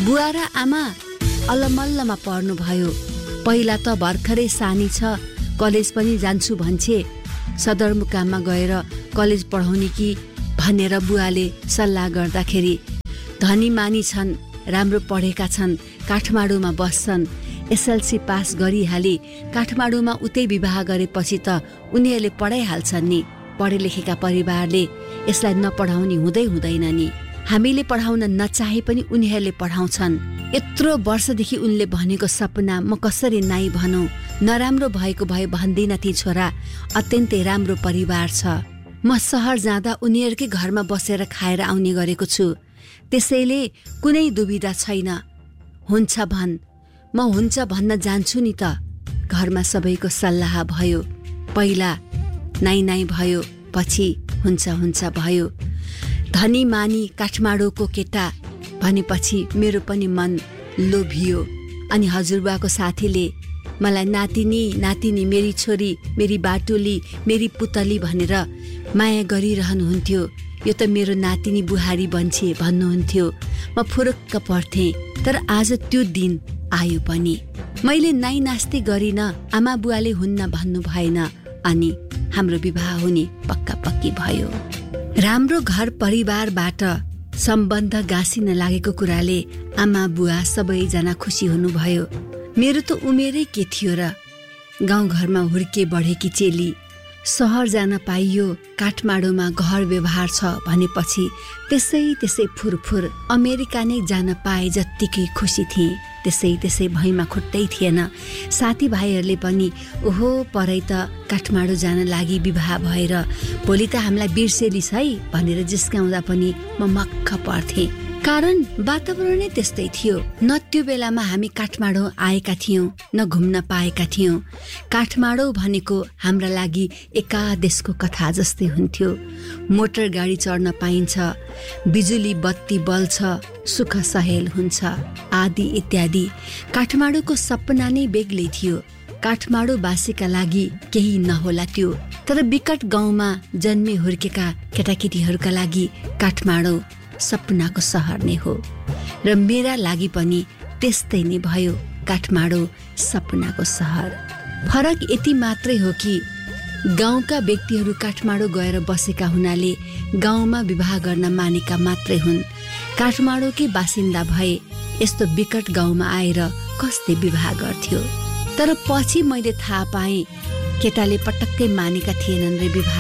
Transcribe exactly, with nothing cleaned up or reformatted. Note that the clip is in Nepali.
बुवा र आमा अल्लमल्लमा पर्नुभयो। पहिला त भर्खरै सानी छ, कलेज पनि जान्छु भन्छे। सदरमुकाममा गएर कलेज पढाउने कि भनेर बुवाले सल्लाह गर्दाखेरि धनी मानी छन्, राम्रो पढेका छन्, काठमाडौँमा बस्छन्, एसएलसी पास गरिहाले काठमाडौँमा उतै विवाह गरेपछि त उनीहरूले पढाइहाल्छन् नि। पढे लेखेका परिवारले यसलाई नपढाउने हुँदै हुँदैन नि। हामीले पढाउन नचाहे पनि उनीहरूले पढाउँछन्। यत्रो वर्षदेखि उनले भनेको सपना म कसरी नाइ भनौँ। नराम्रो भएको भए भन्दिन ती छोरा, अत्यन्तै राम्रो परिवार छ। म सहर जाँदा उनीहरूकै घरमा बसेर खाएर आउने गरेको छु। त्यसैले कुनै दुविधा छैन। हुन्छ भन्, म हुन्छ भन्न जान्छु नि त। घरमा सबैको सल्लाह भयो। पहिला नाइ नाइ भयो, पछि हुन्छ हुन्छ भयो। धनी मानी काठमाडौँको केटा भनेपछि मेरो पनि मन लोभियो। अनि हजुरबाको साथीले मलाई नातिनी नातिनी, मेरी छोरी, मेरी बाटुली, मेरी पुतली भनेर माया गरिरहनुहुन्थ्यो। यो त मेरो नातिनी बुहारी बन्छे भन्नुहुन्थ्यो। म फुरुक्क पर्थेँ। तर आज त्यो दिन आयो पनि। मैले नाइ नास्ति गरिन, आमा बुवाले हुन्न भन्नु भएन। अनि हाम्रो विवाह हुने पक्का पक्की भयो। राम्रो घर परिवारबाट सम्बन्ध गाँसिन लागेको कुराले आमा बुवा सबैजना खुसी हुनुभयो। मेरो त उमेरै के थियो र। गाउँघरमा हुर्के बढेकी चेली, सहर जान पाइयो, काठमाडौँमा घर व्यवहार छ भनेपछि त्यसै त्यसै फुरफुर अमेरिका नै जान पाए जत्तिकै खुसी थिएँ। त्यसै त्यसै भैमा खुट्टै थिएन। साथीभाइहरूले पनि ओहो परै त काठमाडौँ जान लागि विवाह भएर भोलि त हामीलाई बिर्सेलिस् है भनेर जिस्काउँदा पनि म मक्ख पर्थेँ। कारण वातावरणै त्यस्तै थियो। न त्यो बेलामा हामी काठमाडौँ आएका थियौँ, न घुम्न पाएका थियौँ। काठमाडौँ भनेको हाम्रा लागि एकादेशको कथा जस्तै हुन्थ्यो। मोटर गाडी चढ्न पाइन्छ, बिजुली बत्ती बल्छ, सुख सहेल हुन्छ आदि इत्यादि। काठमाडौँको सपना नै बेग्लै थियो। काठमाडौँवासीका लागि केही नहोला त्यो, तर विकट गाउँमा जन्मे हुर्केका केटाकेटीहरूका लागि काठमाडौँ सपनाको सहर नै हो। र मेरा लागि पनि त्यस्तै नै भयो। काठमाडौँ सपनाको सहर। फरक यति मात्रै हो कि गाउँका व्यक्तिहरू काठमाडौँ गएर बसेका हुनाले गाउँमा विवाह गर्न मानेका मात्रै हुन्। काठमाडौँकै बासिन्दा भए यस्तो विकट गाउँमा आएर कसले विवाह गर्थ्यो। तर पछि मैले थाहा पाएँ केटाले पटक्कै मानेका थिएनन् रे विवाह